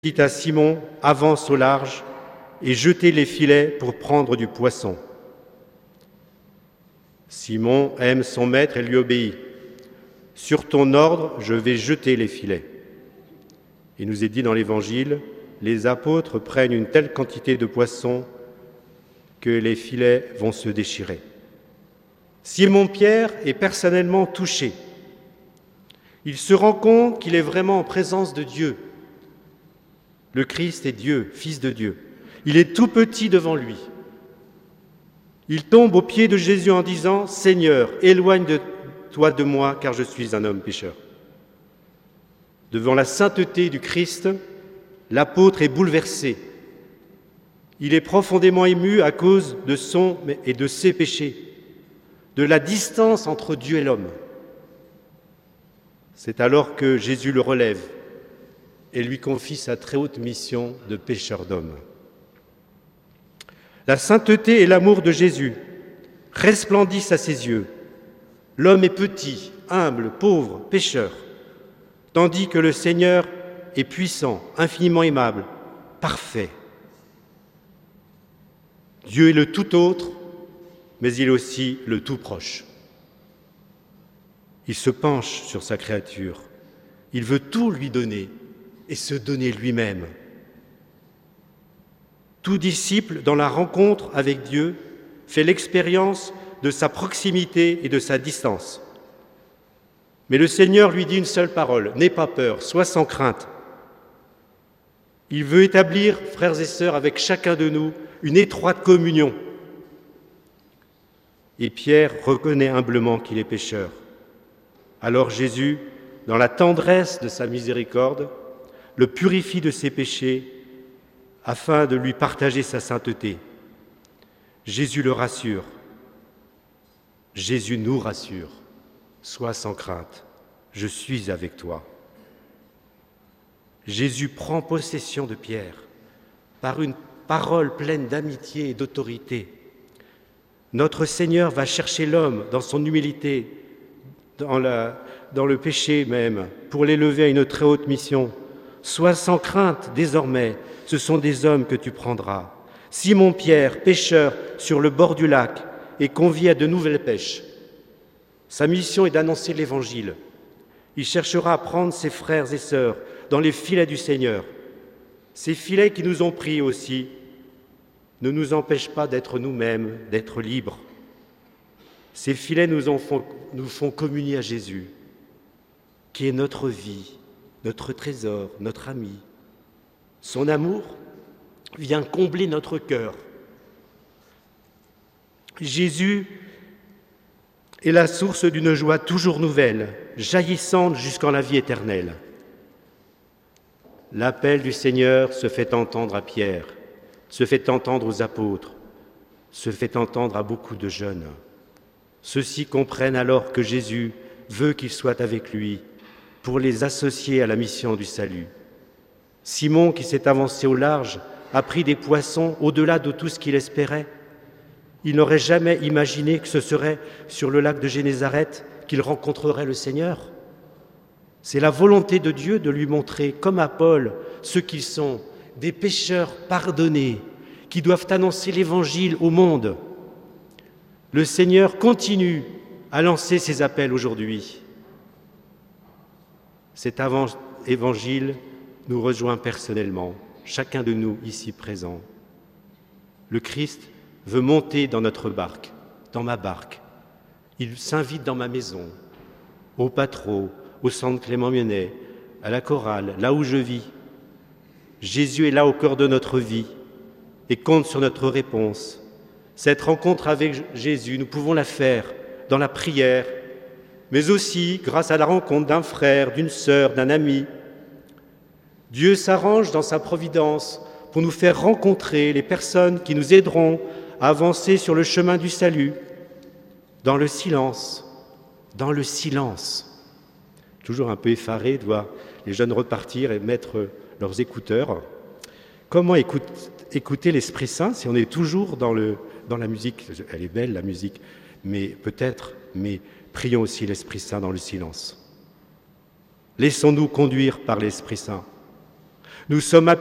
dit à Simon, avance au large et jetez les filets pour prendre du poisson. Simon aime son maître et lui obéit. Sur ton ordre, je vais jeter les filets. Il nous est dit dans l'Évangile, les apôtres prennent une telle quantité de poissons que les filets vont se déchirer. Simon-Pierre est personnellement touché. Il se rend compte qu'il est vraiment en présence de Dieu. Le Christ est Dieu, Fils de Dieu. Il est tout petit devant lui. Il tombe aux pieds de Jésus en disant « Seigneur, éloigne-toi de moi, car je suis un homme pécheur. » Devant la sainteté du Christ, l'apôtre est bouleversé. Il est profondément ému à cause de son et de ses péchés, de la distance entre Dieu et l'homme. C'est alors que Jésus le relève et lui confie sa très haute mission de pécheur d'hommes. La sainteté et l'amour de Jésus resplendissent à ses yeux. L'homme est petit, humble, pauvre, pécheur, tandis que le Seigneur est puissant, infiniment aimable, parfait. Dieu est le tout autre, mais il est aussi le tout proche. Il se penche sur sa créature. Il veut tout lui donner et se donner lui-même. Tout disciple, dans la rencontre avec Dieu, fait l'expérience de sa proximité et de sa distance. Mais le Seigneur lui dit une seule parole, « N'aie pas peur, sois sans crainte ». Il veut établir, frères et sœurs, avec chacun de nous, une étroite communion. Et Pierre reconnaît humblement qu'il est pécheur. Alors Jésus, dans la tendresse de sa miséricorde, le purifie de ses péchés afin de lui partager sa sainteté. Jésus le rassure. Jésus nous rassure. Sois sans crainte, je suis avec toi. Jésus prend possession de Pierre par une parole pleine d'amitié et d'autorité. Notre Seigneur va chercher l'homme dans son humilité, dans le péché même, pour l'élever à une très haute mission. Sois sans crainte désormais, ce sont des hommes que tu prendras. Simon-Pierre, pêcheur sur le bord du lac, est convié à de nouvelles pêches. Sa mission est d'annoncer l'Évangile. Il cherchera à prendre ses frères et sœurs dans les filets du Seigneur. Ces filets qui nous ont pris aussi ne nous empêchent pas d'être nous-mêmes, d'être libres. Ces filets nous font communier à Jésus, qui est notre vie, notre trésor, notre ami. Son amour vient combler notre cœur. Jésus est la source d'une joie toujours nouvelle, jaillissante jusqu'en la vie éternelle. L'appel du Seigneur se fait entendre à Pierre, se fait entendre aux apôtres, se fait entendre à beaucoup de jeunes. Ceux-ci comprennent alors que Jésus veut qu'ils soient avec lui pour les associer à la mission du salut. Simon, qui s'est avancé au large, a pris des poissons au-delà de tout ce qu'il espérait. Il n'aurait jamais imaginé que ce serait sur le lac de Génézareth qu'il rencontrerait le Seigneur. C'est la volonté de Dieu de lui montrer, comme à Paul, ce qu'ils sont, des pécheurs pardonnés, qui doivent annoncer l'Évangile au monde. Le Seigneur continue à lancer ses appels aujourd'hui. Cet évangile nous rejoint personnellement, chacun de nous ici présents. Le Christ veut monter dans notre barque, dans ma barque. Il s'invite dans ma maison, au Patro, au centre Clément-Mionnet, à la chorale, là où je vis. Jésus est là au cœur de notre vie et compte sur notre réponse. Cette rencontre avec Jésus, nous pouvons la faire dans la prière, mais aussi grâce à la rencontre d'un frère, d'une sœur, d'un ami. Dieu s'arrange dans sa providence pour nous faire rencontrer les personnes qui nous aideront à avancer sur le chemin du salut, dans le silence, dans le silence. Toujours un peu effaré de voir les jeunes repartir et mettre leurs écouteurs. Comment écouter l'Esprit Saint si on est toujours dans la musique? Elle est belle, la musique, mais prions aussi l'Esprit Saint dans le silence. Laissons-nous conduire par l'Esprit Saint. Nous sommes